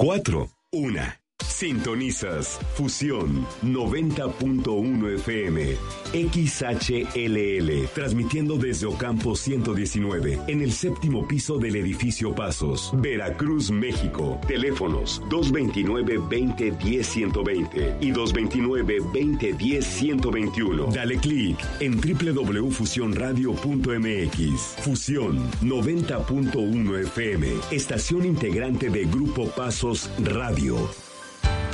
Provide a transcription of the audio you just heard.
4. 1. Sintonizas Fusión 90.1 FM XHLL, transmitiendo desde Ocampo 119, en el 7º piso del edificio Pasos, Veracruz, México. Teléfonos 229-2010-120 y 229-2010-121. Dale clic en www.fusionradio.mx. Fusión 90.1 FM, estación integrante de Grupo Pasos Radio.